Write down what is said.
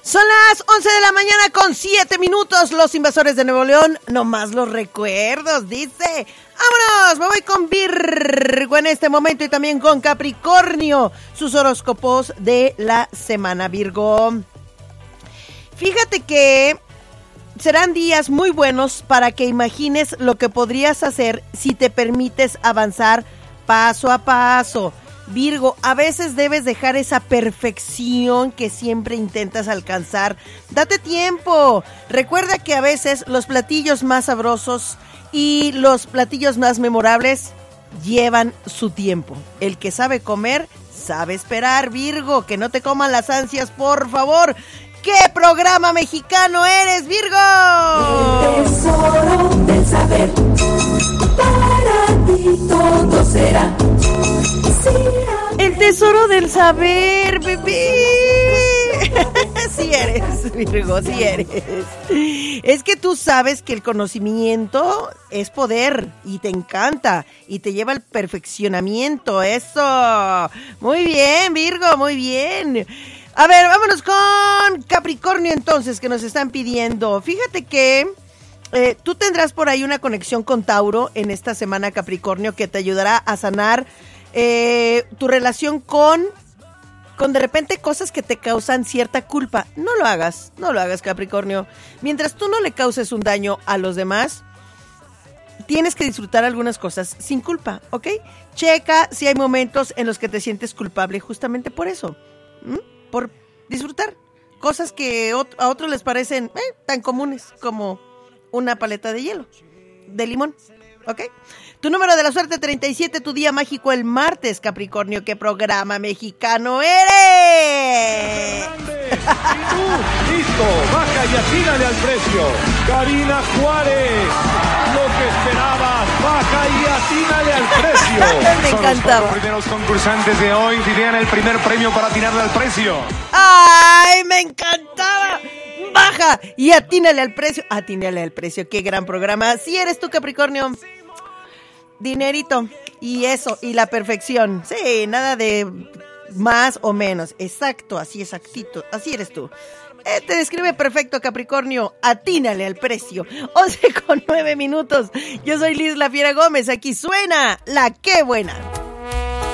Son las 11 de la mañana con 7 minutos. Los invasores de Nuevo León, nomás los recuerdos, dice. ¡Vámonos! Me voy con Virgo en este momento y también con Capricornio. Sus horóscopos de la semana, Virgo. Fíjate que serán días muy buenos para que imagines lo que podrías hacer si te permites avanzar paso a paso. Virgo, a veces debes dejar esa perfección que siempre intentas alcanzar. Date tiempo. Recuerda que a veces los platillos más sabrosos y los platillos más memorables llevan su tiempo. El que sabe comer, sabe esperar, Virgo. Que no te coman las ansias, por favor. ¿Qué programa mexicano eres, Virgo? El tesoro del saber. Para ti todo será. El tesoro del saber, bebé. Sí eres, Virgo, sí eres. Es que tú sabes que el conocimiento es poder y te encanta y te lleva al perfeccionamiento. Eso. Muy bien, Virgo, muy bien. A ver, vámonos con Capricornio entonces, que nos están pidiendo. Fíjate que tú tendrás por ahí una conexión con Tauro en esta semana, Capricornio, que te ayudará a sanar tu relación con de repente cosas que te causan cierta culpa. No lo hagas, Capricornio. Mientras tú no le causes un daño a los demás, tienes que disfrutar algunas cosas sin culpa, ¿ok? Checa si hay momentos en los que te sientes culpable justamente por eso. Por disfrutar cosas que a otros les parecen tan comunes como una paleta de hielo, de limón, ¿ok? Tu número de la suerte 37, tu día mágico el martes, Capricornio. ¿Qué programa mexicano eres? ¿Y tú? Listo, baja y atínale al precio. Karina Juárez, lo que esperabas, baja y atínale al precio. Me encantaba. Los primeros concursantes de hoy tienen el primer premio para atinarle al precio. ¡Ay, me encantaba! Baja y atínale al precio. Atínale al precio, qué gran programa. Si eres tú, Capricornio. Dinerito y eso, y la perfección. Sí, nada de más o menos. Exacto, así exactito, así eres tú. Te describe perfecto, Capricornio. Atínale al precio. 11:09. Yo soy Liz La Fiera Gómez. Aquí suena La Qué Buena.